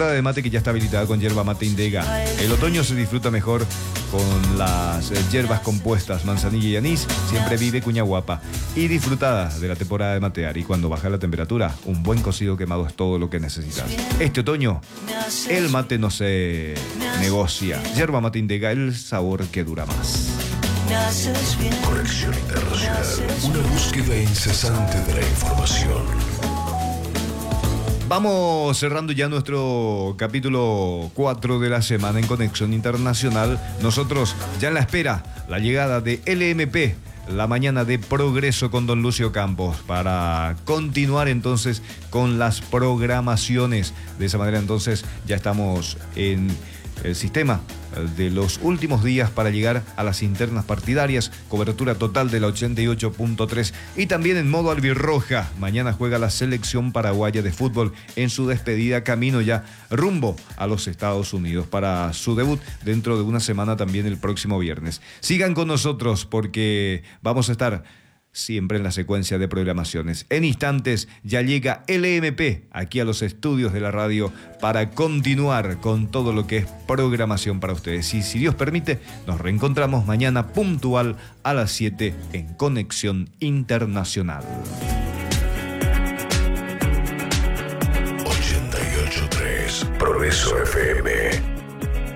temporada de mate que ya está habilitada con yerba mate Indega. El otoño se disfruta mejor con las hierbas compuestas manzanilla y anís. Siempre vive Cuña Guapa. Y disfrutada de la temporada de matear. Y cuando baja la temperatura, un buen cocido quemado es todo lo que necesitas. Este otoño, el mate no se negocia. Yerba mate Indega, el sabor que dura más. Conexión Internacional, una búsqueda incesante de la información. Vamos cerrando ya nuestro capítulo 4 de la semana en Conexión Internacional. Nosotros ya en la espera, la llegada de LMP, la mañana de Progreso con don Lucio Campos, para continuar entonces con las programaciones. De esa manera entonces ya estamos en el sistema de los últimos días para llegar a las internas partidarias, cobertura total de la 88.3 y también en modo albirroja. Mañana juega la selección paraguaya de fútbol en su despedida, camino ya rumbo a los Estados Unidos para su debut dentro de una semana, también el próximo viernes. Sigan con nosotros porque vamos a estar siempre en la secuencia de programaciones. En instantes ya llega LMP aquí a los estudios de la radio para continuar con todo lo que es programación para ustedes. Y si Dios permite, nos reencontramos mañana puntual a las 7 en Conexión Internacional. 88.3 Progreso FM.